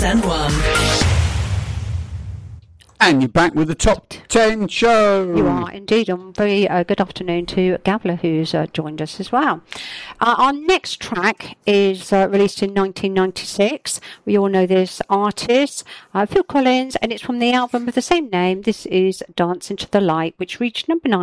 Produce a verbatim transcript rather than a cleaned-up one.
San Juan. And you're back with the Top ten Show. You are indeed. Um, very uh, good afternoon to Gabler, who's uh, joined us as well. Uh, our next track is uh, released in nineteen ninety-six. We all know this artist, uh, Phil Collins, and it's from the album with the same name. This is Dance Into the Light, which reached number nine.